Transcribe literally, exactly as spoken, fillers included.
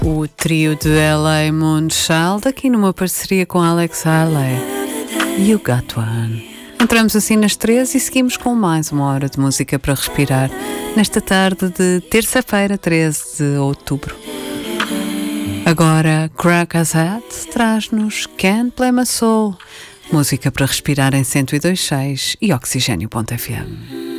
O trio de L A Moonchild, aqui numa parceria com Alex Haley. You Got One. Entramos assim nas três e seguimos com mais uma hora de música para respirar nesta tarde de terça-feira, treze de outubro. Agora, Crack As Hat traz-nos Can't Play My Soul, música para respirar em cento e dois ponto seis e Oxigênio ponto F M.